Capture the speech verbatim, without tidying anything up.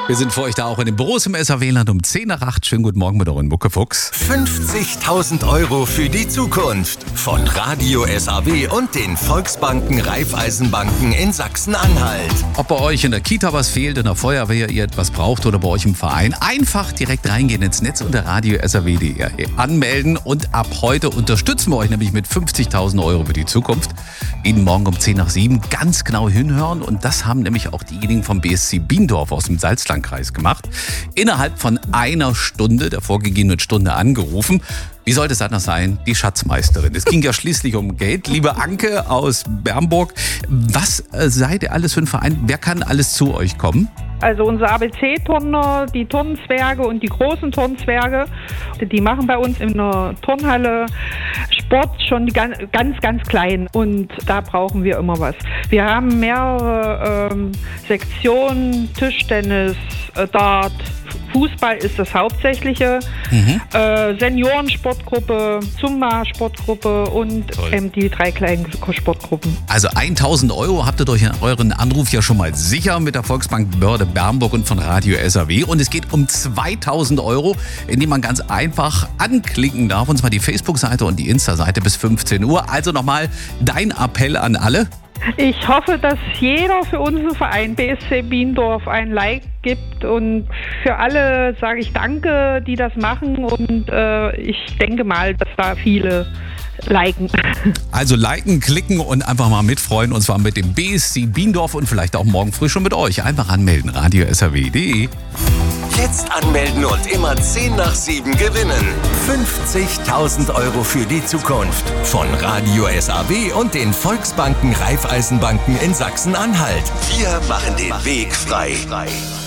Wir sind für euch da auch in den Büros im S A W-Land um zehn nach acht. Schönen guten Morgen mit euren Muckefuchs. fünfzigtausend Euro für die Zukunft von Radio S A W und den Volksbanken Raiffeisenbanken in Sachsen-Anhalt. Ob bei euch in der Kita was fehlt, in der Feuerwehr ihr etwas braucht oder bei euch im Verein, einfach direkt reingehen ins Netz unter radio s a w punkt d e anmelden und ab heute unterstützen wir euch nämlich mit fünfzigtausend Euro für die Zukunft. Jeden Morgen um zehn nach sieben ganz genau hinhören und das haben nämlich auch diejenigen vom B S C Biendorf aus dem Salzlandkreis gemacht. Innerhalb von einer Stunde, der vorgegebenen Stunde angerufen. Wie sollte es anders sein? Die Schatzmeisterin. Es ging ja schließlich um Geld. Liebe Anke aus Bernburg, was äh, seid ihr alles für ein Verein? Wer kann alles zu euch kommen? Also unsere A B C-Turner, die Turnzwerge und die großen Turnzwerge, die machen bei uns in der Turnhalle Sport schon die ganz, ganz, ganz klein. Und da brauchen wir immer was. Wir haben mehrere ähm, Sektionen, Tischtennis, äh, Dart, Fußball ist das Hauptsächliche, mhm. äh, Seniorensportgruppe, Zumba-Sportgruppe und ähm, die drei kleinen Sportgruppen. Also tausend Euro habt ihr durch euren Anruf ja schon mal sicher mit der Volksbank Börde Bernburg und von Radio S A W. Und es geht um zweitausend Euro, indem man ganz einfach anklicken darf. Und zwar die Facebook-Seite und die Insta-Seite bis fünfzehn Uhr. Also nochmal dein Appell an alle. Ich hoffe, dass jeder für unseren Verein B S C Biendorf ein Like gibt und für alle sage ich Danke, die das machen und äh, ich denke mal, dass da viele liken. Also liken, klicken und einfach mal mitfreuen und zwar mit dem B S C Biendorf und vielleicht auch morgen früh schon mit euch. Einfach anmelden, radio s a w punkt d e. Jetzt anmelden und immer zehn nach sieben gewinnen. fünfzigtausend Euro für die Zukunft von Radio S A W und den Volksbanken Raiffeisenbanken in Sachsen-Anhalt. Wir machen den Weg frei.